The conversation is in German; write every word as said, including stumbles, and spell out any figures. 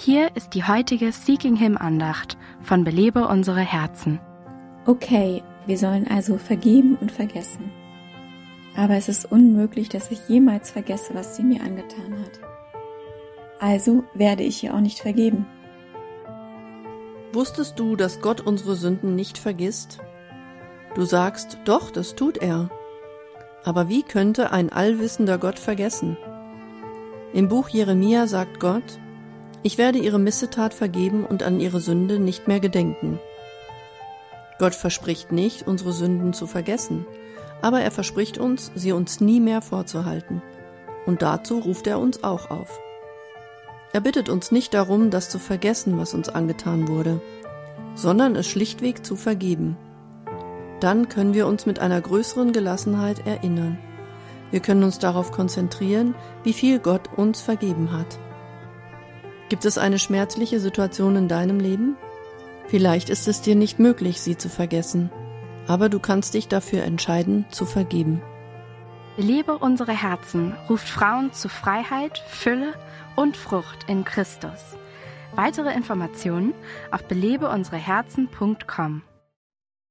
Hier ist die heutige Seeking Him Andacht von Belebe unsere Herzen. Okay, wir sollen also vergeben und vergessen. Aber es ist unmöglich, dass ich jemals vergesse, was sie mir angetan hat. Also werde ich ihr auch nicht vergeben. Wusstest du, dass Gott unsere Sünden nicht vergisst? Du sagst, doch, das tut er. Aber wie könnte ein allwissender Gott vergessen? Im Buch Jeremia sagt Gott, ich werde ihre Missetat vergeben und an ihre Sünde nicht mehr gedenken. Gott verspricht nicht, unsere Sünden zu vergessen, aber er verspricht uns, sie uns nie mehr vorzuhalten. Und dazu ruft er uns auch auf. Er bittet uns nicht darum, das zu vergessen, was uns angetan wurde, sondern es schlichtweg zu vergeben. Dann können wir uns mit einer größeren Gelassenheit erinnern. Wir können uns darauf konzentrieren, wie viel Gott uns vergeben hat. Gibt es eine schmerzliche Situation in deinem Leben? Vielleicht ist es dir nicht möglich, sie zu vergessen, aber du kannst dich dafür entscheiden, zu vergeben. Belebe unsere Herzen ruft Frauen zu Freiheit, Fülle und Frucht in Christus. Weitere Informationen auf belebe unsere herzen punkt com.